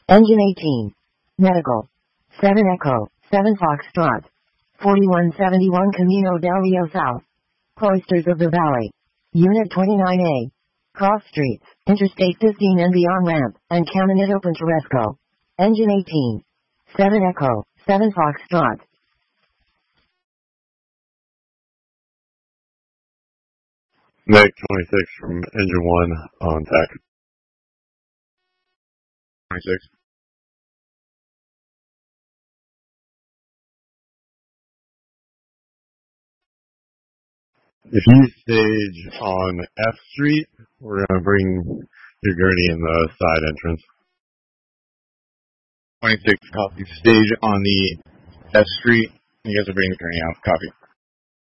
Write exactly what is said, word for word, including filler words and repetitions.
Engine eighteen. Medical. seven Echo, seven Foxtrot. forty-one seventy-one Camino del Rio South. Cloisters of the Valley. Unit twenty-nine A. Cross Streets, Interstate fifteen and beyond ramp, and Caminito Pintoresco. Engine eighteen. seven Echo, seven Foxtrot. Meg twenty-six from Engine one on T A C. twenty-six. If you stage on F Street, we're going to bring your gurney in the side entrance. twenty-six, copy. Stage on the F Street. You guys are bringing the gurney out. Copy.